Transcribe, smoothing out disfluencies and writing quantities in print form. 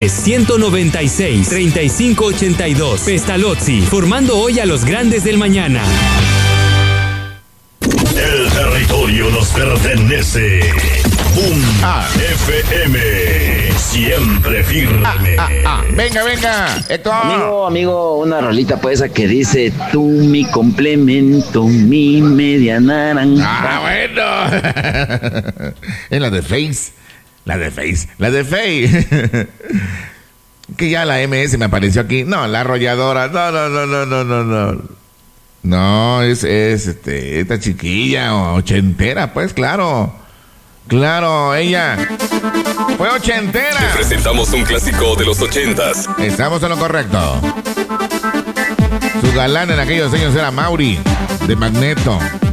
310-196-3582. Pestalozzi, formando hoy a los grandes del mañana. El territorio nos pertenece. FM, siempre firme. Venga, Héctor. Amigo, una rolita pues que dice: tú mi complemento, mi media naranja. Bueno. Es la de Face. Que ya la MS me apareció aquí. No, la arrolladora. No. No, es esta chiquilla ochentera, pues, claro. Claro, ella fue ochentera. Te presentamos un clásico de los 80s. Estamos en lo correcto. Su galán en aquellos años era Mauri, de Magneto.